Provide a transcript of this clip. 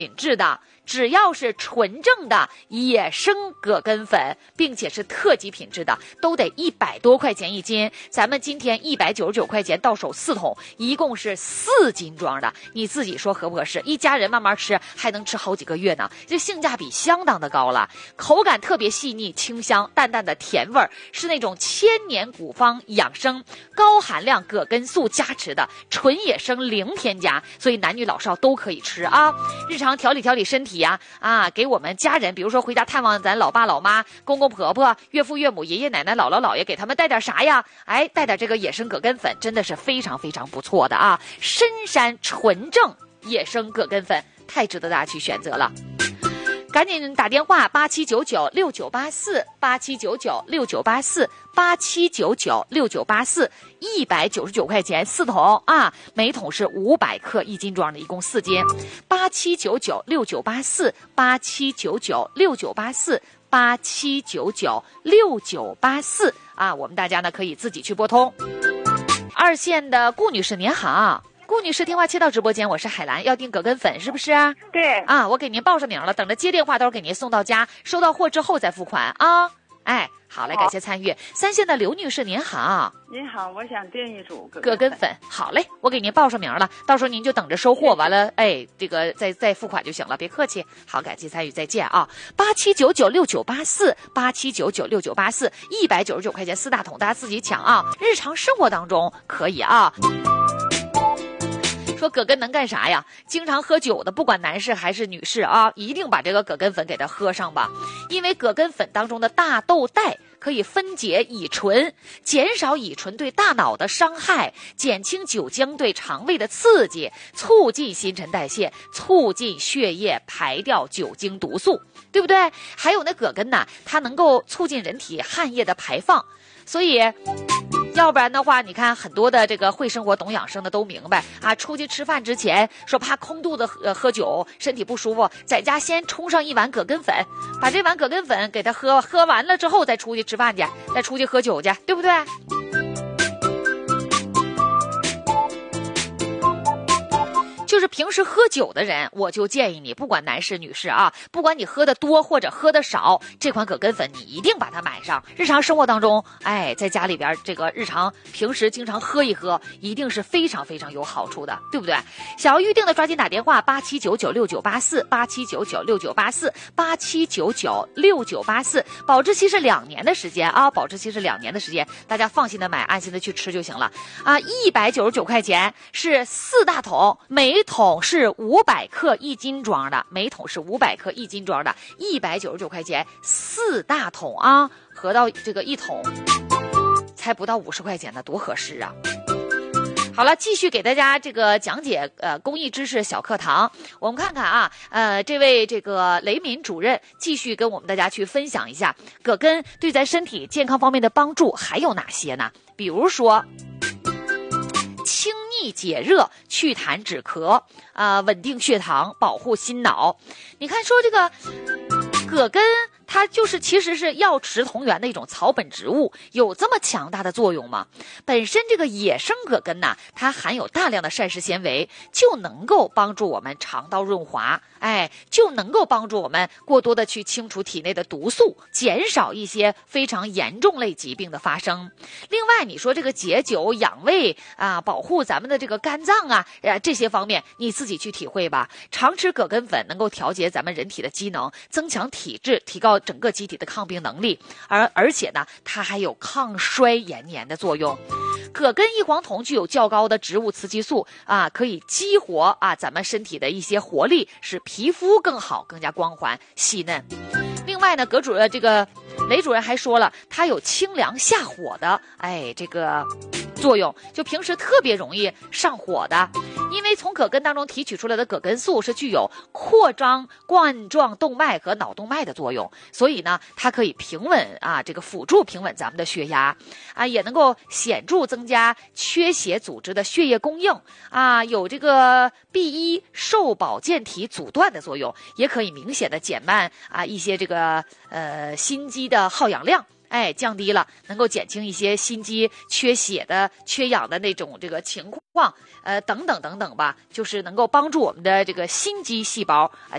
品质的，只要是纯正的野生葛根粉，并且是特级品质的，都得100多块钱一斤。咱们今天199块钱到手4桶，一共是4斤装的，你自己说合不合适？一家人慢慢吃，还能吃好几个月呢，这性价比相当的高了。口感特别细腻清香，淡淡的甜味儿，是那种千年古方养生高含量葛根素加持的纯野生零添加，所以男女老少都可以吃啊。日常调理身体呀，给我们家人，比如说回家探望咱老爸老妈、公公婆婆、岳父岳母、爷爷奶奶、姥姥姥爷，给他们带点啥呀？带点这个野生葛根粉，真的是非常非常不错的啊！深山纯正野生葛根粉，太值得大家去选择了。赶紧打电话87996984，87996984，87996984，199块钱4桶啊，每桶是500克1斤装的，一共4斤。87996984，87996984，87996984啊，我们大家呢可以自己去拨通。2线的顾女士您好。顾女士，电话切到直播间，我是海兰，要订葛根粉是不是啊？ 对啊，我给您报上名了，等着接电话，到时候给您送到家，收到货之后再付款啊。好嘞，感谢参与。3线的刘女士您好。 您好，我想订一组葛根粉。好嘞，我给您报上名了，到时候您就等着收货，完了这个再付款就行了，别客气。好，感谢参与，再见啊。87996984，87996984，199块钱4大桶，大家自己抢啊。日常生活当中可以啊。说葛根能干啥呀？经常喝酒的，不管男士还是女士啊，一定把这个葛根粉给它喝上吧。因为葛根粉当中的大豆苷可以分解乙醇，减少乙醇对大脑的伤害，减轻酒精对肠胃的刺激，促进新陈代谢，促进血液排掉酒精毒素，对不对？还有那葛根呢，它能够促进人体汗液的排放，所以要不然的话，你看很多的这个会生活懂养生的都明白啊，出去吃饭之前说怕空肚子喝酒身体不舒服，在家先冲上一碗葛根粉，把这碗葛根粉给它喝完了之后再出去吃饭去，再出去喝酒去，对不对？就是平时喝酒的人，我就建议你，不管男士女士啊，不管你喝的多或者喝的少，这款葛根粉你一定把它买上。日常生活当中，在家里边这个日常平时经常喝一喝，一定是非常非常有好处的，对不对？想要预定的抓紧打电话87996984，87996984，87996984，保质期是2年的时间啊，保质期是2年的时间，大家放心的买，安心的去吃就行了啊。199块钱是4大桶，每桶是500克1斤装的，每桶是500克1斤装的，199块钱4大桶啊，合到这个1桶才不到50块钱呢，多合适啊！好了，继续给大家这个讲解公益知识小课堂。我们看看啊，这位这个雷敏主任继续跟我们大家去分享一下葛根对咱身体健康方面的帮助还有哪些呢？比如说清逆解热、祛痰止咳稳定血糖、保护心脑。你看说这个葛根它就是其实是药食同源的一种草本植物，有这么强大的作用吗？本身这个野生葛根呢，它含有大量的膳食纤维，就能够帮助我们肠道润滑，就能够帮助我们过多的去清除体内的毒素，减少一些非常严重类疾病的发生。另外你说这个解酒养胃保护咱们的这个肝脏这些方面你自己去体会吧。常吃葛根粉能够调节咱们人体的机能，增强体质，提高整个机体的抗病能力，而且呢它还有抗衰延年的作用。葛根异黄酮具有较高的植物雌激素可以激活咱们身体的一些活力，使皮肤更好，更加光滑细嫩。另外呢，雷主任还说了，它有清凉下火的这个作用，就平时特别容易上火的，因为从葛根当中提取出来的葛根素是具有扩张冠状动脉和脑动脉的作用，所以呢它可以平稳这个辅助平稳咱们的血压也能够显著增加缺血组织的血液供应有这个 B1 受保健体阻断的作用，也可以明显的减慢一些这个心肌的耗氧量， 降低了，能够减轻一些心肌缺血的、缺氧的那种这个情况，等等等等吧，就是能够帮助我们的这个心肌细胞